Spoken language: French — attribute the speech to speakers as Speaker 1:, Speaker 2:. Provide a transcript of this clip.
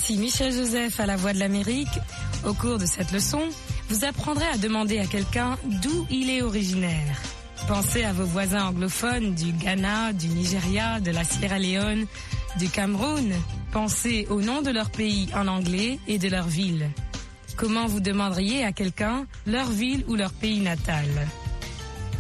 Speaker 1: Ici Michel Joseph à la Voix de l'Amérique. Au cours de cette leçon, vous apprendrez à demander à quelqu'un d'où il est originaire. Pensez à vos voisins anglophones du Ghana, du Nigeria, de la Sierra Leone, du Cameroun. Pensez au nom de leur pays en anglais et de leur ville. Comment vous demanderiez à quelqu'un leur ville ou leur pays natal ?